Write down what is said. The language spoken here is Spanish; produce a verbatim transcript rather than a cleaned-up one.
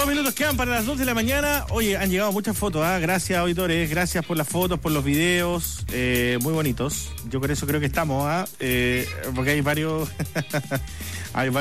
Dos minutos quedan para las dos de la mañana. Oye, han llegado muchas fotos, ¿eh? Gracias, auditores, gracias por las fotos, por los videos, eh, muy bonitos. Yo con eso creo que estamos, ¿eh? Eh, porque hay varios... hay varios